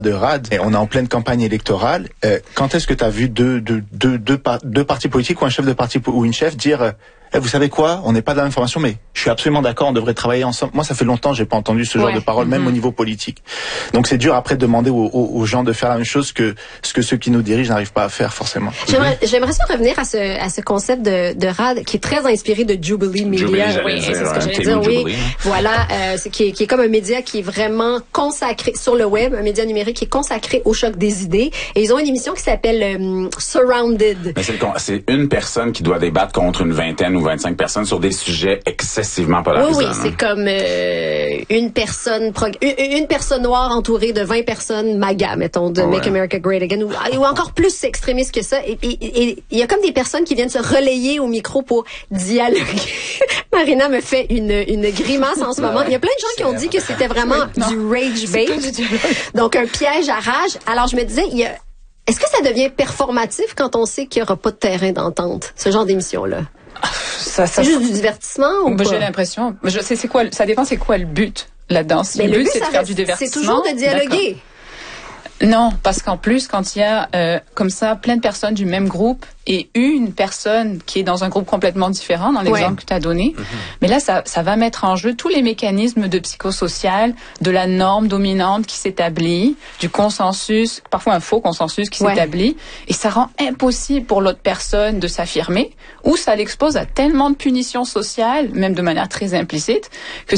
de RAD, et on est en pleine campagne électorale. Quand est-ce que tu as vu deux partis politiques ou un chef de parti ou une chef dire vous savez quoi, on n'est pas dans la même formation, mais je suis absolument d'accord, on devrait travailler ensemble. Moi, ça fait longtemps que j'ai pas entendu ce genre de parole, même au niveau politique. Donc c'est dur après de demander aux gens de faire la même chose que ce que ceux qui nous dirigent n'arrivent pas à faire forcément. J'aimerais ça revenir à ce concept de RAD qui est très inspiré de Jubilee Media. Oui, c'est ce que j'allais dire. Oui, voilà, qui est comme un média qui est vraiment consacré sur le web, un média numérique qui est consacré au choc des idées. Et ils ont une émission qui s'appelle Surrounded. Mais c'est une personne qui doit débattre contre une vingtaine ou 25 personnes sur des sujets excessivement polarisants. Oui, c'est comme une personne noire entourée de 20 personnes MAGA, mettons, de Make America Great Again, ou encore plus extrémiste que ça. Et il y a comme des personnes qui viennent se relayer au micro pour dialoguer. Marina me fait une grimace en ce moment. Il y a plein de gens qui ont dit que c'était vraiment du rage bait. Donc un piège à rage. Alors je me disais, est-ce que ça devient performatif quand on sait qu'il n'y aura pas de terrain d'entente, ce genre d'émission-là? C'est juste du divertissement ou pas? J'ai l'impression. C'est quoi? Ça dépend. C'est quoi le but là-dedans? Si le but c'est de faire du divertissement. C'est toujours de dialoguer. Non, parce qu'en plus, quand il y a comme ça plein de personnes du même groupe et une personne qui est dans un groupe complètement différent, dans l'exemple que tu as donné, mais là, ça va mettre en jeu tous les mécanismes de psychosocial, de la norme dominante qui s'établit, du consensus, parfois un faux consensus qui s'établit, et ça rend impossible pour l'autre personne de s'affirmer, ou ça l'expose à tellement de punitions sociales, même de manière très implicite, que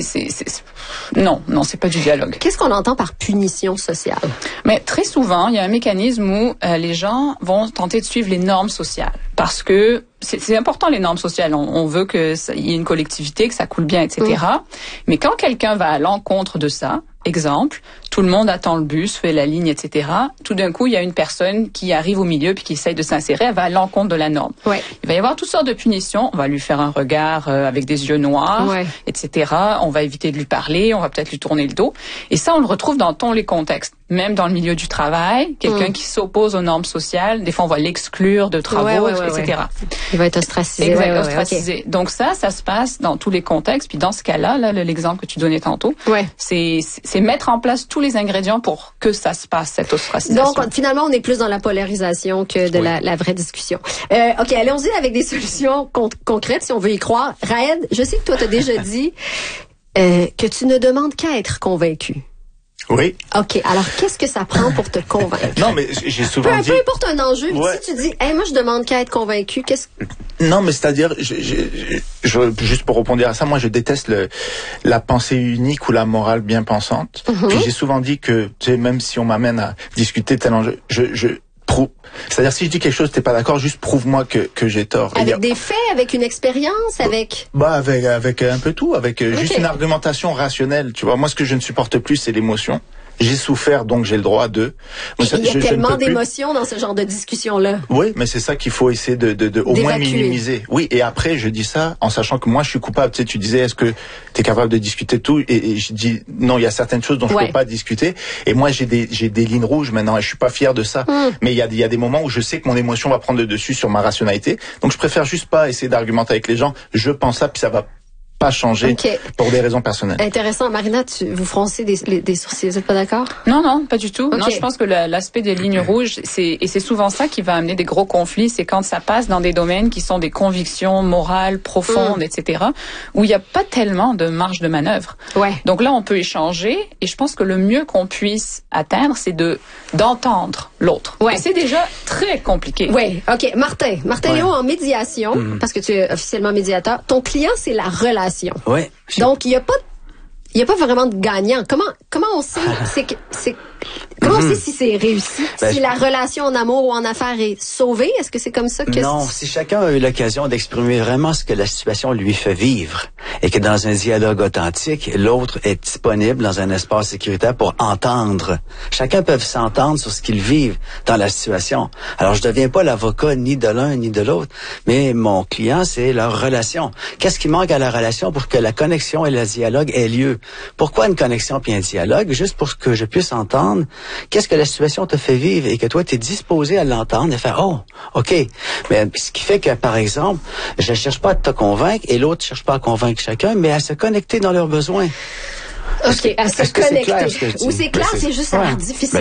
non, c'est pas du dialogue. Qu'est-ce qu'on entend par punition sociale? Mais très souvent, il y a un mécanisme où les gens vont tenter de suivre les normes sociales. Parce que c'est important, les normes sociales. On veut qu'il y ait une collectivité, que ça coule bien, etc. Mais quand quelqu'un va à l'encontre de ça, exemple, tout le monde attend le bus, fait la ligne, etc. Tout d'un coup, il y a une personne qui arrive au milieu puis qui essaye de s'insérer, elle va à l'encontre de la norme. Il va y avoir toutes sortes de punitions. On va lui faire un regard avec des yeux noirs, etc. On va éviter de lui parler, on va peut-être lui tourner le dos. Et ça, on le retrouve dans tous les contextes. Même dans le milieu du travail, quelqu'un qui s'oppose aux normes sociales, des fois on va l'exclure de travaux, etc. Il va être ostracisé. Exact, ostracisé. Okay. Donc ça se passe dans tous les contextes. Puis dans ce cas-là, l'exemple que tu donnais tantôt, c'est mettre en place tous les ingrédients pour que ça se passe, cette ostracisation. Donc finalement, on est plus dans la polarisation que de la vraie discussion. OK, allons-y avec des solutions concrètes, si on veut y croire. Raed, je sais que toi, tu as déjà dit que tu ne demandes qu'à être convaincu. Oui. OK. Alors, qu'est-ce que ça prend pour te convaincre? Non, mais j'ai souvent dit... Peu importe un enjeu, si tu dis, moi, je demande qu'à être convaincu, Non, mais c'est-à-dire, juste pour répondre à ça, moi, je déteste la pensée unique ou la morale bien pensante. Puis j'ai souvent dit que, tu sais, même si on m'amène à discuter tel enjeu, c'est-à-dire, si je dis quelque chose, t'es pas d'accord, juste prouve-moi que j'ai tort. Avec des faits, avec une expérience, avec un peu tout, avec juste une argumentation rationnelle. Tu vois, moi, ce que je ne supporte plus, c'est l'émotion. J'ai souffert, donc j'ai le droit de... Il y a tellement d'émotions dans ce genre de discussion-là. Oui, mais c'est ça qu'il faut essayer de au moins minimiser. Oui, et après, je dis ça en sachant que moi, je suis coupable. Tu sais, tu disais, est-ce que tu es capable de discuter de tout? Et je dis, non, il y a certaines choses dont je peux pas discuter. Et moi, j'ai des lignes rouges maintenant, et je suis pas fier de ça. Mais il y a des moments où je sais que mon émotion va prendre le dessus sur ma rationalité. Donc, je préfère juste pas essayer d'argumenter avec les gens. Je pense ça, puis ça va pas changer pour des raisons personnelles. Intéressant. Marina, vous froncez des sourcils, vous n'êtes pas d'accord? Non, pas du tout. Non, je pense que l'aspect des lignes rouges, c'est souvent ça qui va amener des gros conflits, c'est quand ça passe dans des domaines qui sont des convictions morales profondes, etc., où il n'y a pas tellement de marge de manœuvre. Donc là, on peut échanger, et je pense que le mieux qu'on puisse atteindre, c'est d'entendre l'autre. Et c'est déjà très compliqué. OK. Martin Léo, en médiation, parce que tu es officiellement médiateur, ton client, c'est la relation. Donc, il n'y a pas vraiment de gagnant. Comment on sait comment on sait si c'est réussi? Si la relation en amour ou en affaires est sauvée? Est-ce que c'est comme ça que... Non, si chacun a eu l'occasion d'exprimer vraiment ce que la situation lui fait vivre et que dans un dialogue authentique, l'autre est disponible dans un espace sécuritaire pour entendre. Chacun peut s'entendre sur ce qu'ils vivent dans la situation. Alors, je deviens pas l'avocat ni de l'un ni de l'autre, mais mon client, c'est leur relation. Qu'est-ce qui manque à la relation pour que la connexion et le dialogue aient lieu? Pourquoi une connexion puis un dialogue? Juste pour que je puisse entendre qu'est-ce que la situation te fait vivre et que toi, tu es disposé à l'entendre et faire, oh, OK. Mais ce qui fait que, par exemple, je cherche pas à te convaincre et l'autre cherche pas à convaincre chacun, mais à se connecter dans leurs besoins. OK, à se connecter. Ou c'est clair, c'est c'est juste ça a l'air difficile.